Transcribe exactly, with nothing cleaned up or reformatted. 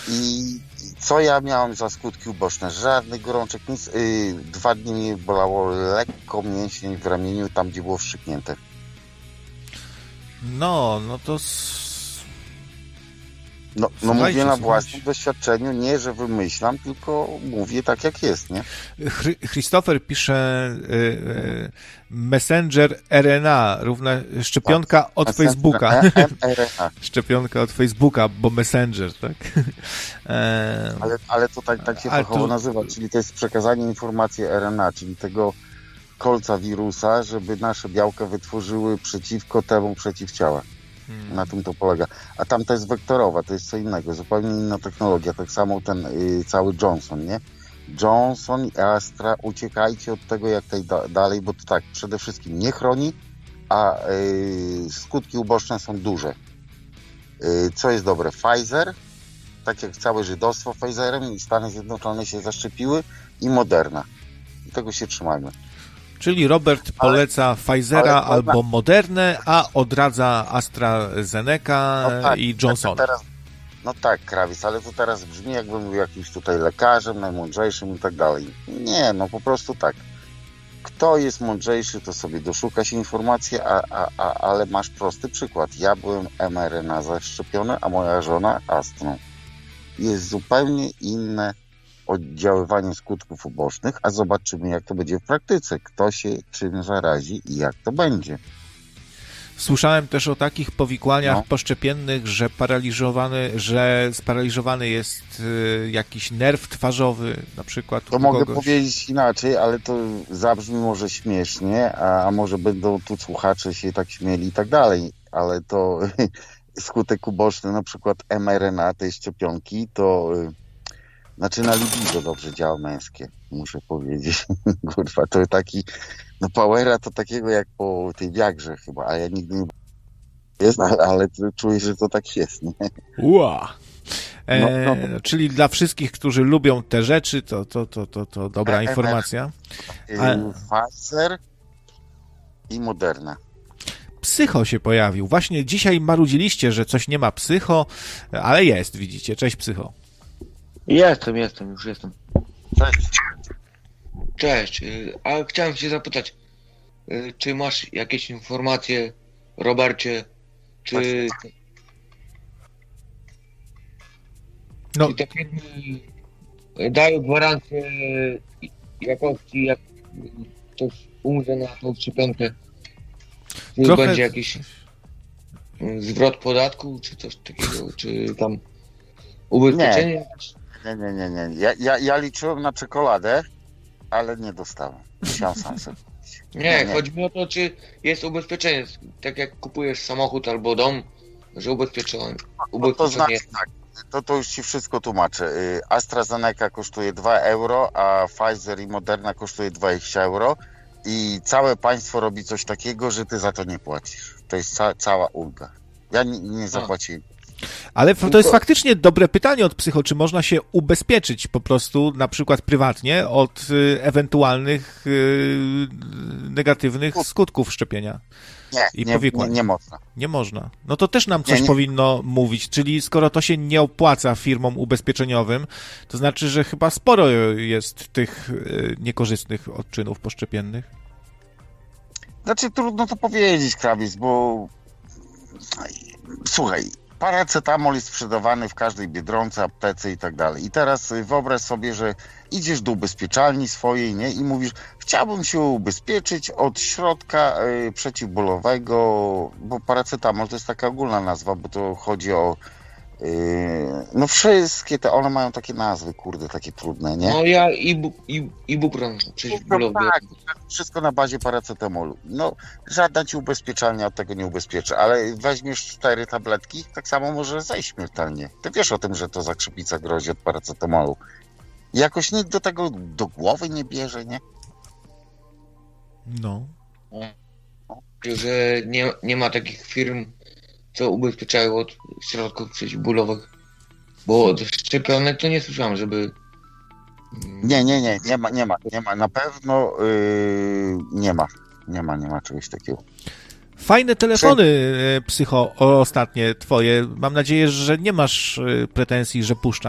I co ja miałem za skutki uboczne? Żadnych gorączek, nic. Yy, dwa dni mnie bolało lekko mięsień w ramieniu, tam gdzie było wstrzyknięte. No, no to... S... No, no mówię na własnym doświadczeniu, nie, że wymyślam, tylko mówię tak, jak jest, nie? Chry- Christopher pisze y, y, Messenger R N A równa szczepionka od Messenger, Facebooka. Szczepionka od Facebooka, bo Messenger, tak? e... Ale, ale to tak, tak się fachowo tu... nazywa, czyli to jest przekazanie informacji R N A, czyli tego kolca wirusa, żeby nasze białka wytworzyły przeciwko temu przeciwciała. Hmm. Na tym to polega. A tam to jest wektorowa, to jest co innego, zupełnie inna technologia. Tak samo ten y, cały Johnson, nie? Johnson i Astra, uciekajcie od tego jak tej da- dalej, bo to tak, przede wszystkim nie chroni, a y, skutki uboczne są duże. Y, co jest dobre? Pfizer, tak jak całe żydostwo Pfizerem i Stany Zjednoczone się zaszczepiły, i Moderna. I tego się trzymajmy. Czyli Robert poleca ale, Pfizera ale, albo ale... Modernę, a odradza AstraZeneca no tak, i Johnsona. Teraz, no tak, Krawiec, ale to teraz brzmi, jakbym był jakimś tutaj lekarzem, najmądrzejszym i tak dalej. Nie, no po prostu tak. Kto jest mądrzejszy, to sobie doszuka się informacji, a, a, a, ale masz prosty przykład. Ja byłem em R N A zaszczepiony, a moja żona Astrą. Jest zupełnie inne oddziaływanie skutków ubocznych, a zobaczymy, jak to będzie w praktyce. Kto się czym zarazi i jak to będzie. Słyszałem też o takich powikłaniach no. poszczepiennych, że paraliżowany, że sparaliżowany jest y, jakiś nerw twarzowy, na przykład. To mogę kogoś. powiedzieć inaczej, ale to zabrzmi może śmiesznie, a, a może będą tu słuchacze się tak śmieli i tak dalej, ale to skutek uboczny, na przykład em R N A tej szczepionki, to y, znaczy na libido dobrze działa męskie, muszę powiedzieć. Kurwa, to taki, no powera to takiego jak po tej Viagrze chyba, a ja nigdy nie jest, ale, ale czuję, że to tak jest, nie? Ua. E, no, no. Czyli dla wszystkich, którzy lubią te rzeczy, to, to, to, to, to dobra e, informacja. E, Pfizer i Moderna. Psycho się pojawił. Właśnie dzisiaj marudziliście, że coś nie ma psycho, ale jest, widzicie. Cześć, Psycho. Jestem, jestem, już jestem. Cześć. Cześć, a chciałem się zapytać, czy masz jakieś informacje, Robercie, czy, no. czy te firmy dają gwarancję jakości, jak ktoś umrze na tą szczepionkę, czy Trochę... będzie jakiś zwrot podatku, czy coś takiego, czy tam ubezpieczenie? Nie. Nie, nie, nie, nie. Ja, ja, ja liczyłem na czekoladę, ale nie dostałem. Musiałem sam sobie. Nie, nie, nie, chodzi mi o to, czy jest ubezpieczenie. Tak jak kupujesz samochód albo dom, że ubezpieczony. No to znaczy tak, to, to już ci wszystko tłumaczę. AstraZeneca kosztuje dwa euro, a Pfizer i Moderna kosztuje dwadzieścia euro i całe państwo robi coś takiego, że ty za to nie płacisz. To jest ca- cała ulga. Ja nie, nie zapłaciłem. Ale to jest faktycznie dobre pytanie od Psycho, czy można się ubezpieczyć po prostu, na przykład prywatnie, od y, ewentualnych y, negatywnych skutków szczepienia nie, i nie, powikłań. Nie, nie można. Nie można. No to też nam coś nie, nie. powinno mówić, czyli skoro to się nie opłaca firmom ubezpieczeniowym, to znaczy, że chyba sporo jest tych y, niekorzystnych odczynów poszczepiennych. Znaczy trudno to powiedzieć, Krawiec, bo słuchaj, paracetamol jest sprzedawany w każdej Biedronce, aptece i tak dalej. I teraz wyobraź sobie, że idziesz do ubezpieczalni swojej, nie? I mówisz, chciałbym się ubezpieczyć od środka y, przeciwbólowego, bo paracetamol to jest taka ogólna nazwa, bo to chodzi o y, no wszystkie te, one mają takie nazwy, kurde, takie trudne, nie? No ja ibu, ibupron przeciwbólowy. Tak, wszystko na bazie paracetamolu. No, żadna ci ubezpieczalnia od tego nie ubezpieczy, ale weźmiesz cztery tabletki, tak samo może zejść śmiertelnie. Ty wiesz o tym, że to zakrzepica grozi od paracetamolu. Jakoś nikt do tego do głowy nie bierze, nie? No. Że nie, nie ma takich firm, co ubezpieczają od środków przeciwbólowych. Bo od szczepionek to nie słyszałem, żeby... Nie, nie, nie, nie ma, nie ma, nie ma. Na pewno yy, nie ma. Nie ma, nie ma czegoś takiego. Fajne telefony, Psycho, ostatnie twoje. Mam nadzieję, że nie masz pretensji, że puszczam